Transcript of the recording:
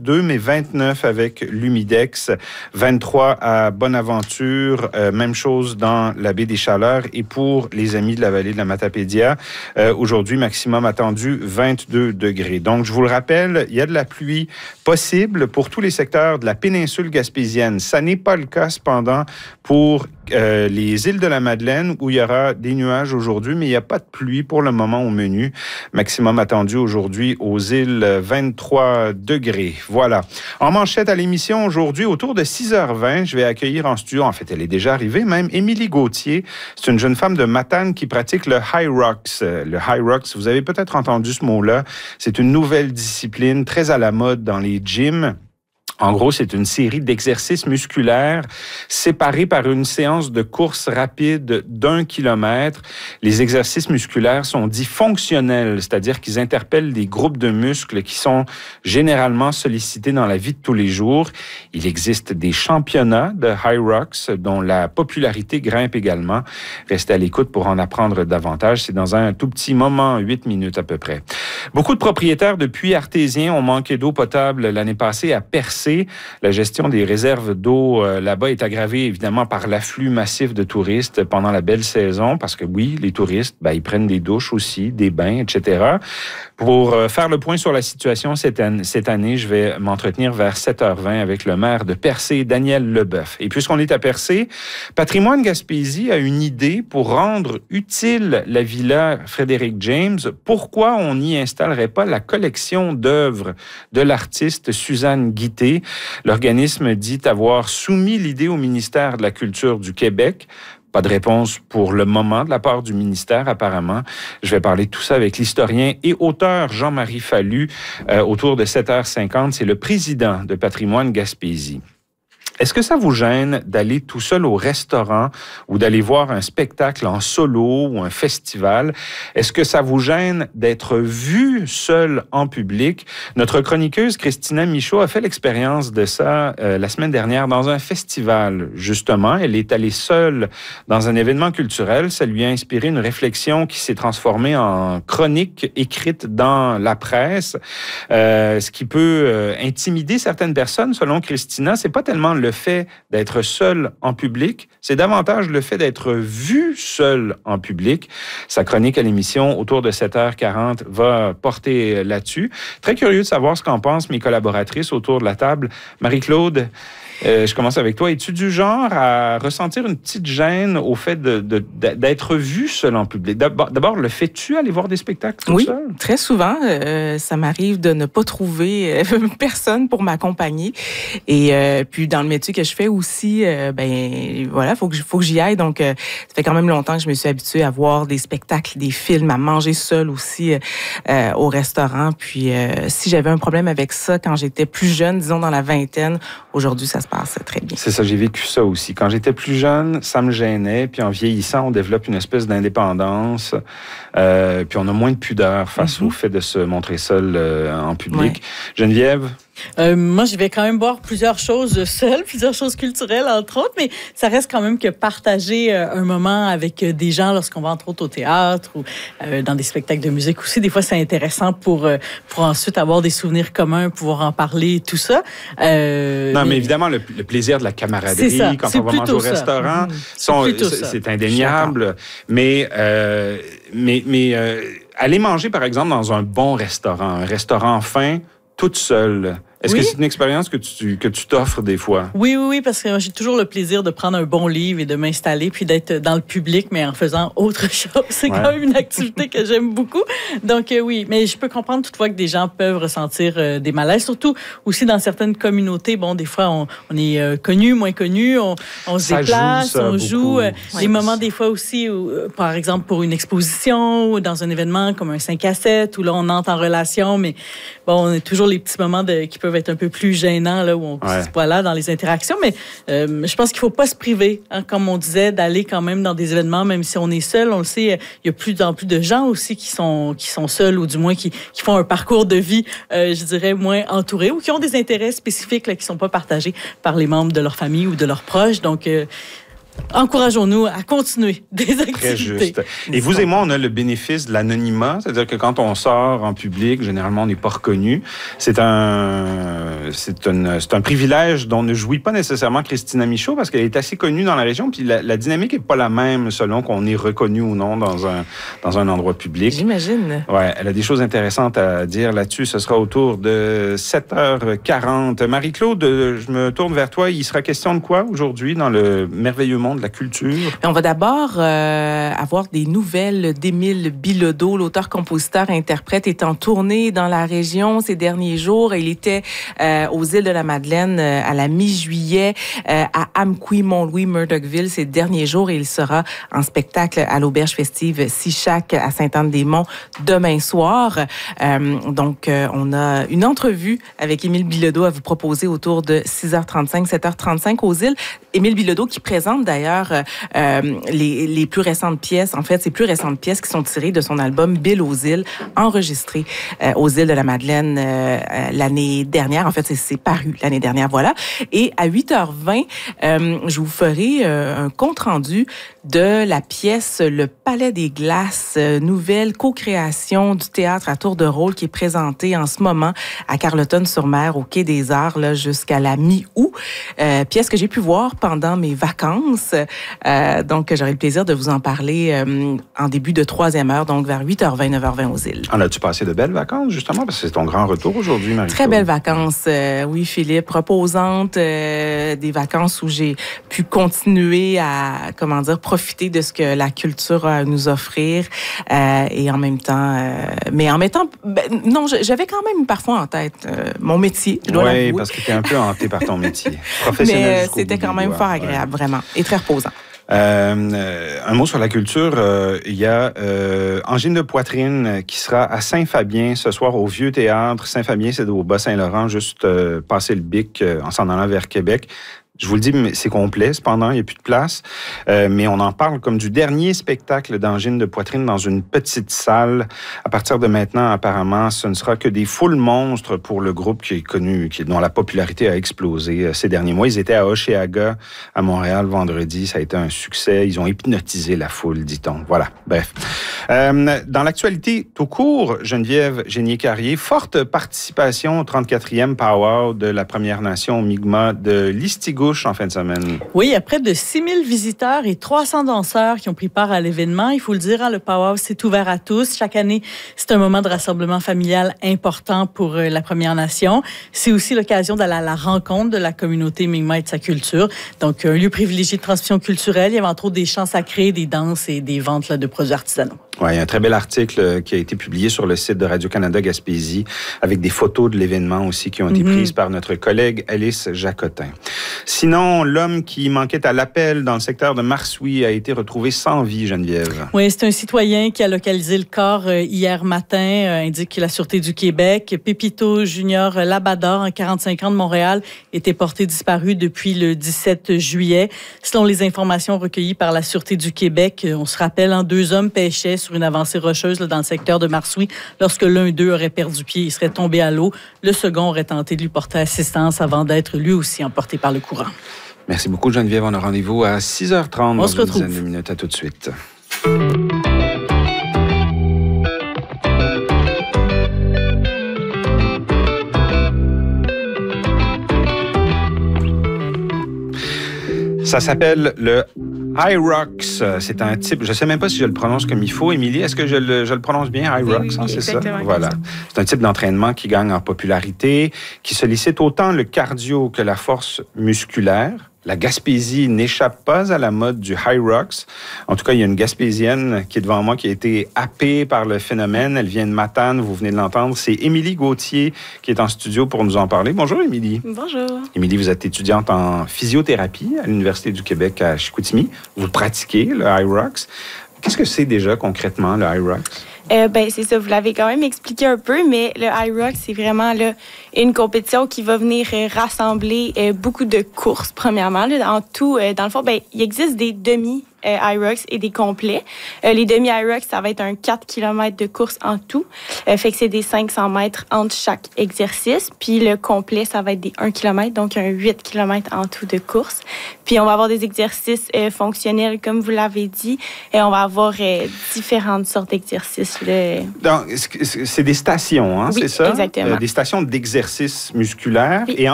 22, mais 29 avec l'Humidex, 23 à Bonaventure, même chose dans la baie des Chaleurs. Et pour les amis de la vallée de la Matapédia, aujourd'hui, maximum attendu 22 degrés. Donc, je vous le rappelle, il y a de la pluie possible pour tous les secteurs de la péninsule gaspésienne. Ça n'est pas le cas, cependant, pour les îles de la Madeleine, où il y aura des nuages aujourd'hui, mais il n'y a pas de pluie pour le moment au menu. Maximum attendu aujourd'hui aux îles, 23 degrés. Voilà. En manchette à l'émission aujourd'hui, autour de 6h20, je vais accueillir en studio, en fait, elle est déjà arrivée même, Émilie Gauthier. C'est une jeune femme de Matane qui pratique le High Rocks. Le High Rocks, vous avez peut-être entendu ce mot-là. C'est une nouvelle discipline très à la mode dans les gyms. En gros, c'est une série d'exercices musculaires séparés par une séance de course rapide d'1 kilomètre. Les exercices musculaires sont dits fonctionnels, c'est-à-dire qu'ils interpellent des groupes de muscles qui sont généralement sollicités dans la vie de tous les jours. Il existe des championnats de High Rocks dont la popularité grimpe également. Restez à l'écoute pour en apprendre davantage. C'est dans un tout petit moment, 8 minutes à peu près. Beaucoup de propriétaires de puits artésiens ont manqué d'eau potable l'année passée à Percé. La gestion des réserves d'eau là-bas est aggravée évidemment par l'afflux massif de touristes pendant la belle saison, parce que oui, les touristes, ils prennent des douches aussi, des bains, etc. Pour faire le point sur la situation cette année, je vais m'entretenir vers 7h20 avec le maire de Percé, Daniel Leboeuf. Et puisqu'on est à Percé, Patrimoine Gaspésie a une idée pour rendre utile la villa Frédéric James. Pourquoi on n'y installerait pas la collection d'œuvres de l'artiste Suzanne Guité? L'organisme dit avoir soumis l'idée au ministère de la Culture du Québec. Pas de réponse pour le moment de la part du ministère, apparemment. Je vais parler de tout ça avec l'historien et auteur Jean-Marie Fallu autour de 7h50. C'est le président de Patrimoine Gaspésie. Est-ce que ça vous gêne d'aller tout seul au restaurant ou d'aller voir un spectacle en solo ou un festival? Est-ce que ça vous gêne d'être vu seul en public? Notre chroniqueuse Christina Michaud a fait l'expérience de ça la semaine dernière dans un festival, justement. Elle est allée seule dans un événement culturel. Ça lui a inspiré une réflexion qui s'est transformée en chronique écrite dans la presse. Ce qui peut intimider certaines personnes, selon Christina, c'est pas tellement le fait d'être seul en public, c'est davantage le fait d'être vu seul en public. Sa chronique à l'émission, autour de 7h40, va porter là-dessus. Très curieux de savoir ce qu'en pensent mes collaboratrices autour de la table. Marie-Claude, je commence avec toi. Es-tu du genre à ressentir une petite gêne au fait d'être vu seul en public? D'abord, le fais-tu aller voir des spectacles tout seul? Oui, très souvent. Ça m'arrive de ne pas trouver personne pour m'accompagner. Et puis, dans le métier que je fais aussi, voilà, faut que j'y aille. Donc, ça fait quand même longtemps que je me suis habituée à voir des spectacles, des films, à manger seule aussi au restaurant. Puis, si j'avais un problème avec ça quand j'étais plus jeune, disons dans la vingtaine, aujourd'hui, ça se passe très bien. C'est ça, j'ai vécu ça aussi. Quand j'étais plus jeune, ça me gênait. Puis en vieillissant, on développe une espèce d'indépendance. Puis on a moins de pudeur face au fait de se montrer seul en public. Ouais. Geneviève? Moi, je vais quand même voir plusieurs choses seule, plusieurs choses culturelles, entre autres, mais ça reste quand même que partager un moment avec des gens lorsqu'on va, entre autres, au théâtre ou dans des spectacles de musique aussi. Des fois, c'est intéressant pour ensuite avoir des souvenirs communs, pouvoir en parler, tout ça. Non, mais évidemment, le plaisir de la camaraderie, quand on va manger au restaurant, c'est indéniable. Mais aller manger, par exemple, dans un bon restaurant, un restaurant fin, toute seule. Est-ce que c'est une expérience que tu t'offres des fois? Oui, parce que j'ai toujours le plaisir de prendre un bon livre et de m'installer, puis d'être dans le public, mais en faisant autre chose. C'est quand même une activité que j'aime beaucoup. Donc oui, mais je peux comprendre toutefois que des gens peuvent ressentir des malaises, surtout aussi dans certaines communautés. Bon, des fois, on est connu, moins connu, on se déplace, on joue. Les moments des fois aussi, où, par exemple, pour une exposition ou dans un événement comme un 5 à 7, où là, on entre en relation, mais bon, on a toujours les petits moments qui peuvent être un peu plus gênants, là, où on se voit là dans les interactions. Mais je pense qu'il ne faut pas se priver, hein, comme on disait, d'aller quand même dans des événements, même si on est seul. On le sait, il y a plus en plus de gens aussi qui sont seuls, ou du moins qui font un parcours de vie, je dirais, moins entouré, ou qui ont des intérêts spécifiques là, qui ne sont pas partagés par les membres de leur famille ou de leurs proches. Donc, encourageons-nous à continuer des activités. Très juste. Et vous et moi, on a le bénéfice de l'anonymat, c'est-à-dire que quand on sort en public, généralement, on n'est pas reconnu. C'est un privilège dont ne jouit pas nécessairement Christina Michaud parce qu'elle est assez connue dans la région, puis la dynamique n'est pas la même selon qu'on est reconnu ou non dans un endroit public. J'imagine. Ouais, elle a des choses intéressantes à dire là-dessus. Ce sera autour de 7h40. Marie-Claude, je me tourne vers toi. Il sera question de quoi aujourd'hui dans le merveilleux monde de la culture? On va d'abord avoir des nouvelles d'Émile Bilodeau, l'auteur-compositeur-interprète, est en tournée dans la région ces derniers jours. Il était aux îles de la Madeleine à la mi-juillet, à Amqui, Mont-Louis, Murdochville ces derniers jours, et il sera en spectacle à l'auberge festive Sichac à Sainte-Anne-des-Monts demain soir. Donc, on a une entrevue avec Émile Bilodeau à vous proposer autour de 6h35, 7h35 aux îles. Émile Bilodeau qui présente d'ailleurs les plus récentes pièces, en fait, ces plus récentes pièces qui sont tirées de son album Bill aux îles, enregistré aux îles de la Madeleine l'année dernière. En fait, c'est paru l'année dernière, voilà. Et à 8h20, je vous ferai un compte-rendu de la pièce Le Palais des Glaces, nouvelle co-création du théâtre à tour de rôle qui est présentée en ce moment à Carleton-sur-Mer, au Quai des Arts, là, jusqu'à la mi-août. Pièce que j'ai pu voir pendant mes vacances. Donc, j'aurai le plaisir de vous en parler en début de 3e heure, donc vers 8h20, 9h20 aux îles. En as-tu passé de belles vacances, justement? Parce que c'est ton grand retour aujourd'hui, Marie-Claude. Très belles vacances, oui, Philippe. Reposantes, des vacances où j'ai pu continuer à, profiter de ce que la culture a à nous offrir et en même temps... mais en mettant... non, j'avais quand même parfois en tête mon métier, je dois l'avouer. Oui, parce que tu es un peu hanté par ton métier. Professionnel. Mais c'était quand même fort agréable, vraiment, et très reposant. Un mot sur la culture. Il y a Angine de poitrine qui sera à Saint-Fabien ce soir au Vieux Théâtre. Saint-Fabien, c'est au Bas-Saint-Laurent, juste passer le Bic en s'en allant vers Québec. Je vous le dis, mais c'est complet, cependant, il n'y a plus de place. Mais on en parle comme du dernier spectacle d'Angine de poitrine dans une petite salle. À partir de maintenant, apparemment, ce ne sera que des foules monstres pour le groupe qui est connu, dont la popularité a explosé ces derniers mois. Ils étaient à Hochelaga, à Montréal, vendredi. Ça a été un succès. Ils ont hypnotisé la foule, dit-on. Voilà, bref. Dans l'actualité tout court, Geneviève Génier-Carrier, forte participation au 34e Powwow de la Première Nation Mi'kmaq de Listigouche en fin de semaine. Oui, il y a près de 6000 visiteurs et 300 danseurs qui ont pris part à l'événement. Il faut le dire, le Powwow, c'est ouvert à tous. Chaque année, c'est un moment de rassemblement familial important pour la Première Nation. C'est aussi l'occasion d'aller à la rencontre de la communauté Mi'kmaq et de sa culture. Donc, un lieu privilégié de transmission culturelle. Il y avait entre autres des chants sacrés, des danses et des ventes de produits artisanaux. Oui, il y a un très bel article qui a été publié sur le site de Radio-Canada Gaspésie avec des photos de l'événement aussi qui ont été prises par notre collègue Alice Jacotin. Sinon, l'homme qui manquait à l'appel dans le secteur de Marsouis a été retrouvé sans vie, Geneviève. Oui, c'est un citoyen qui a localisé le corps hier matin, indique la Sûreté du Québec. Pépito Junior Labador, en 45 ans de Montréal, était porté disparu depuis le 17 juillet. Selon les informations recueillies par la Sûreté du Québec, on se rappelle, 2 hommes pêchaient sur une avancée rocheuse dans le secteur de Marsouis. Lorsque l'un d'eux aurait perdu pied, il serait tombé à l'eau. Le second aurait tenté de lui porter assistance avant d'être lui aussi emporté par le courant. Merci beaucoup, Geneviève. On a rendez-vous à 6h30 dans une dizaine de minutes. À tout de suite. Ça s'appelle le Hyrox. C'est un type, je ne sais même pas si je le prononce comme il faut. Émilie, est-ce que je le prononce bien, Hyrox? Oui, c'est ça? Voilà. C'est un type d'entraînement qui gagne en popularité, qui sollicite autant le cardio que la force musculaire. La Gaspésie n'échappe pas à la mode du Hyrox. En tout cas, il y a une Gaspésienne qui est devant moi qui a été happée par le phénomène. Elle vient de Matane, vous venez de l'entendre. C'est Émilie Gauthier qui est en studio pour nous en parler. Bonjour, Émilie. Bonjour. Émilie, vous êtes étudiante en physiothérapie à l'Université du Québec à Chicoutimi. Vous pratiquez le Hyrox. Qu'est-ce que c'est déjà concrètement, le Hyrox? C'est ça, vous l'avez quand même expliqué un peu, mais le Hyrox, c'est vraiment là, une compétition qui va venir rassembler beaucoup de courses, premièrement. En tout, dans le fond, il existe des demi-Hyrox et des complets. Les demi-Hyrox, ça va être un 4 km de course en tout. Fait que c'est des 500 mètres entre chaque exercice. Puis le complet, ça va être des 1 km, donc un 8 km en tout de course. Puis on va avoir des exercices fonctionnels, comme vous l'avez dit. Et on va avoir différentes sortes d'exercices. Donc, c'est des stations, hein, oui, c'est ça? Exactement. Des stations d'exercice musculaire. Oui. Et